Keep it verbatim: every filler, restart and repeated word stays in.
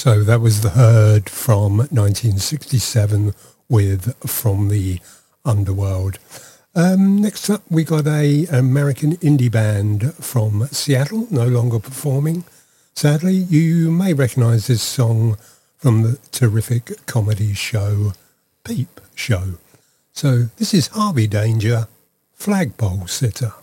So that was The Herd from nineteen sixty-seven with From the Underworld. Um, next up, we got a American indie band from Seattle, no longer performing. Sadly, you may recognise this song from the terrific comedy show Peep Show. So this is Harvey Danger, Flagpole Sitter.